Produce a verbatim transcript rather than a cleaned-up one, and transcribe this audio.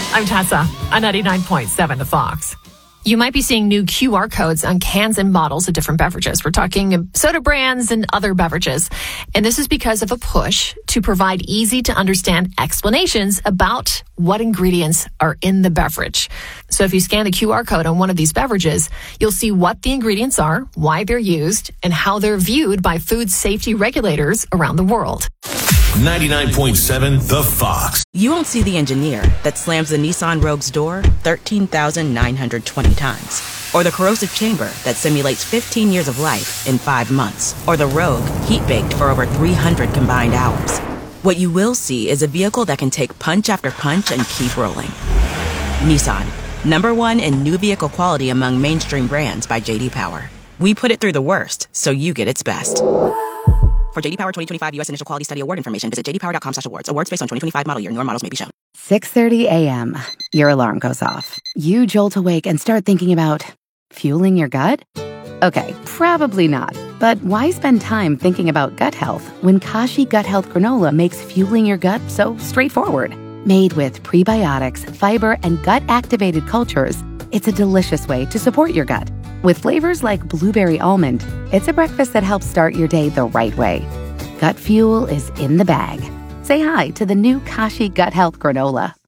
I'm Tessa on ninety-nine point seven The Fox. You might be seeing new Q R codes on cans and bottles of different beverages. We're talking soda brands and other beverages. And this is because of a push to provide easy to understand explanations about what ingredients are in the beverage. So if you scan the Q R code on one of these beverages, you'll see what the ingredients are, why they're used, and how they're viewed by food safety regulators around the world. ninety-nine point seven The Fox. You won't see the engineer that slams the Nissan Rogue's door thirteen thousand nine hundred twenty times. Or the corrosive chamber that simulates fifteen years of life in five months. Or the Rogue heat-baked for over three hundred combined hours. What you will see is a vehicle that can take punch after punch and keep rolling. Nissan, number one in new vehicle quality among mainstream brands by J D Power. We put it through the worst, so you get its best. For J D Power twenty twenty-five U S Initial Quality Study Award information, visit j d power dot com slash awards. Awards based on twenty twenty-five model year. Newer models may be shown. six thirty a.m. Your alarm goes off. You jolt awake and start thinking about fueling your gut? Okay, probably not. But why spend time thinking about gut health when Kashi Gut Health Granola makes fueling your gut so straightforward? Made with prebiotics, fiber, and gut-activated cultures, it's a delicious way to support your gut. With flavors like blueberry almond, it's a breakfast that helps start your day the right way. Gut fuel is in the bag. Say hi to the new Kashi Gut Health Granola.